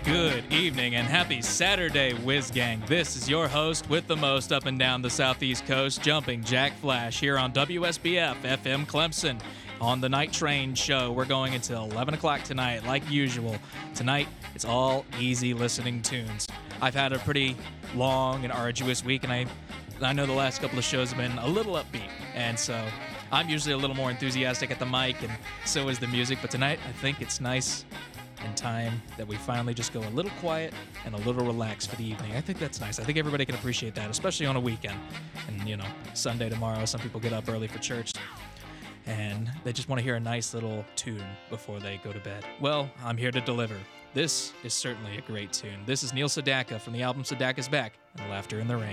Good evening and happy Saturday, Whiz Gang. This is your host with the most up and down the Southeast Coast, Jumping Jack Flash, here on WSBF FM Clemson. On the Night Train show, we're going until 11 o'clock tonight, like usual. Tonight, it's all easy listening tunes. I've had a pretty long and arduous week, and I know the last couple of shows have been a little upbeat, and so I'm usually a little more enthusiastic at the mic, and so is the music. But tonight, I think it's nice and time that we finally just go a little quiet and a little relaxed for the evening. I think that's nice. I think everybody can appreciate that, especially on a weekend. And, you know, Sunday tomorrow, some people get up early for church, and they just want to hear a nice little tune before they go to bed. Well, I'm here to deliver. This is certainly a great tune. This is Neil Sedaka from the album Sedaka's Back and Laughter in the Rain.